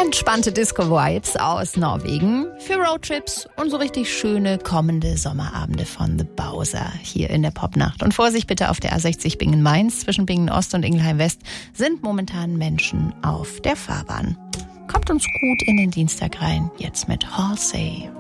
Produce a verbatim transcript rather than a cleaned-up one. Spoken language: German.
Entspannte Disco-Vibes aus Norwegen für Roadtrips und so richtig schöne kommende Sommerabende von The Bowser hier in der Popnacht. Und Vorsicht bitte auf der A sechzig Bingen-Mainz zwischen Bingen-Ost und Ingelheim-West sind momentan Menschen auf der Fahrbahn. Kommt uns gut in den Dienstag rein, jetzt mit Halsey.